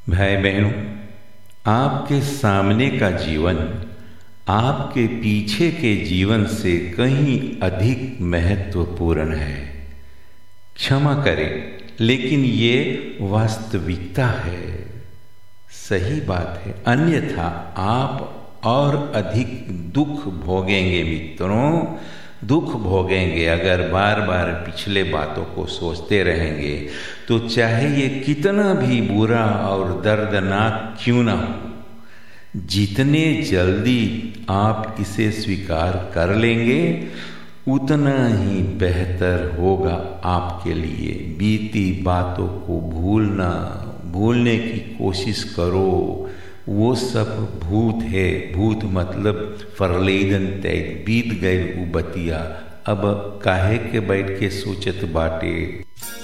भाई बहनों, आपके सामने का जीवन आपके पीछे के जीवन से कहीं अधिक महत्वपूर्ण है। क्षमा करें, लेकिन ये वास्तविकता है। सही बात है, अन्यथा आप और अधिक दुख भोगेंगे मित्रों, दुख भोगेंगे। अगर बार बार पिछले बातों को सोचते रहेंगे तो चाहे ये कितना भी बुरा और दर्दनाक क्यों ना हो, जितने जल्दी आप इसे स्वीकार कर लेंगे उतना ही बेहतर होगा आपके लिए। बीती बातों को भूलने की कोशिश करो। वो सब भूत है, भूत मतलब फरलेदन तय, बीत गए वो बतिया, अब काहे के बैठ के सोचत बाटे।